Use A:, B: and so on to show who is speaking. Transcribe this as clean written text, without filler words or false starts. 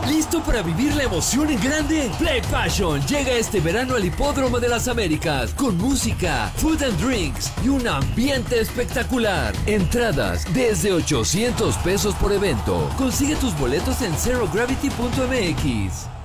A: ¿Listo para vivir la emoción en grande? Play Passion llega este verano al Hipódromo de las Américas con música, food and drinks y un ambiente espectacular. Entradas desde 800 pesos por evento. Consigue tus boletos en zerogravity.mx.